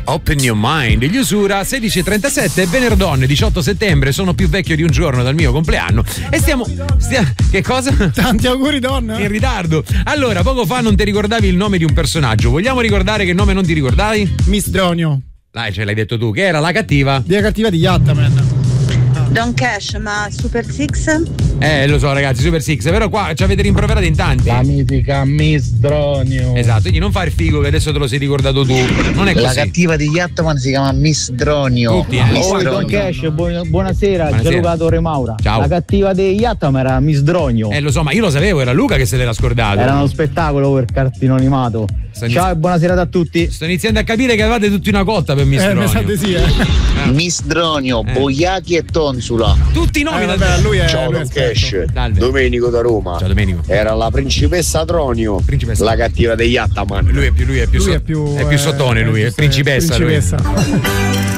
Open Your Mind. Gli Usura, 16:37, venerdì 18 settembre, sono più vecchio di un giorno dal mio compleanno e stiamo che cosa? Tanti auguri, donna. In ritardo. Allora, poco fa non ti ricordavi il nome di un personaggio, vogliamo ricordare che nome non ti ricordavi? Misdronio. Dai, ce l'hai detto tu, che era la cattiva? La cattiva di Yattaman. Don Cash, ma Super Six? Lo so ragazzi, Super Six, però qua ci avete rimproverato in tanti. La mitica Misdronio. Esatto, quindi non fare il figo che adesso te lo sei ricordato tu. Non è così. La cattiva di Yattaman si chiama Misdronio. Tutti, Don Cash, buonasera, Gianluca Torre Maura. Ciao. La cattiva di Yattaman era Misdronio. Lo so, ma io lo sapevo, era Luca che se l'era scordato. Era uno spettacolo per cartino animato. Ciao e buona serata a tutti. Sto iniziando a capire che avevate tutti una cotta per Misdronio. Sì, Misdronio, Boiachi e Tonsula. Tutti i nomi da lui è. Ciao Don Cash. Salve. Domenico da Roma. Ciao Domenico. Era la principessa Tronio. La cattiva degli Yattaman. Lui è più sottone, lui è principessa.